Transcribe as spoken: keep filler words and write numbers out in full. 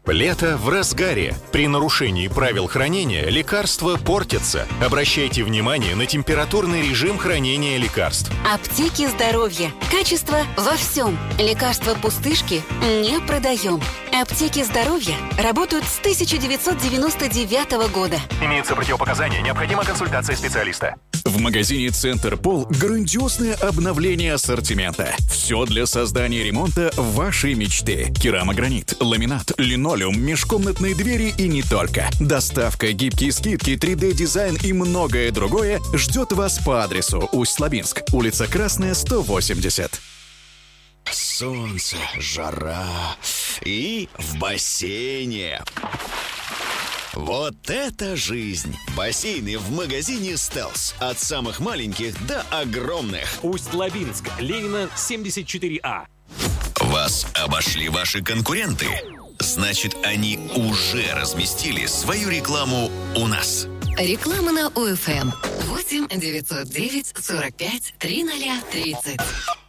Лето в разгаре. При нарушении правил хранения лекарства портятся. Обращайте внимание на температурный режим хранения лекарств. Аптеки здоровья. Качество во всем. Лекарства-пустышки не продаем. Аптеки здоровья работают с тысяча девятьсот девяносто девятого года. Имеются противопоказания, необходима консультация специалиста. В магазине «Центр Пол» грандиозное обновление ассортимента. Все для создания ремонта вашей мечты. Керамогранит, ламинат, линолеум, межкомнатные двери и не только. Доставка, гибкие скидки, три дэ-дизайн и многое другое ждет вас по адресу Усть-Лабинск, улица Красная, сто восемьдесят. Солнце, жара и в бассейне. Вот это жизнь! Бассейны в магазине «Стелс». От самых маленьких до огромных. Усть-Лабинск, Ленина, семьдесят четыре А. Вас обошли ваши конкуренты? Значит, они уже разместили свою рекламу у нас. Реклама на ОФМ. восемь девятьсот девять сорок пять тридцать тридцать.